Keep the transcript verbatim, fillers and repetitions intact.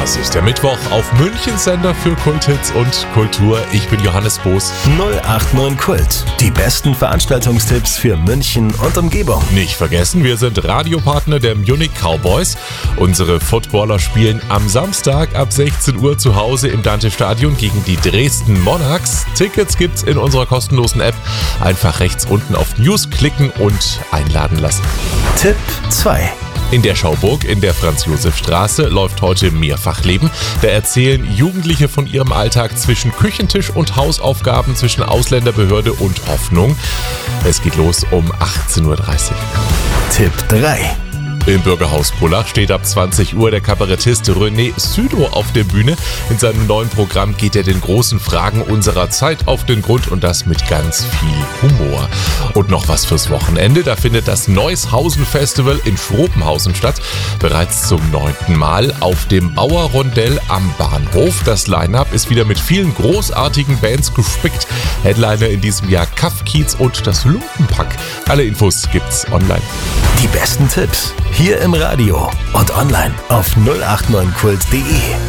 Das ist der Mittwoch auf Münchens Sender für Kulthits und Kultur. Ich bin Johannes Boos. null acht neun Kult. Die besten Veranstaltungstipps für München und Umgebung. Nicht vergessen, wir sind Radiopartner der Munich Cowboys. Unsere Footballer spielen am Samstag ab sechzehn Uhr zu Hause im Dante-Stadion gegen die Dresden Monarchs. Tickets gibt's in unserer kostenlosen App. Einfach rechts unten auf News klicken und einladen lassen. Tipp zwei. In der Schauburg in der Franz-Josef-Straße läuft heute Mehrfachleben. Da erzählen Jugendliche von ihrem Alltag zwischen Küchentisch und Hausaufgaben, zwischen Ausländerbehörde und Hoffnung. Es geht los um achtzehn Uhr dreißig. Tipp drei. Im Bürgerhaus Pullach steht ab zwanzig Uhr der Kabarettist René Südow auf der Bühne. In seinem neuen Programm geht er den großen Fragen unserer Zeit auf den Grund und das mit ganz viel Humor. Und noch was fürs Wochenende, da findet das Neushausen Festival in Schrobenhausen statt. Bereits zum neunten Mal auf dem Bauer-Rondell am Bahnhof. Das Line-Up ist wieder mit vielen großartigen Bands gespickt. Headliner in diesem Jahr Kaff Kiez und das Lumpenpack. Alle Infos gibt's online. Die besten Tipps hier im Radio und online auf null acht neun kult punkt de.